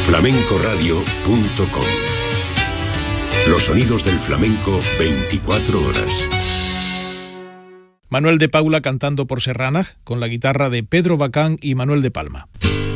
flamencoradio.com. Los sonidos del flamenco 24 horas. Manuel de Paula cantando por Serrana, con la guitarra de Pedro Bacán y Manuel de Palma.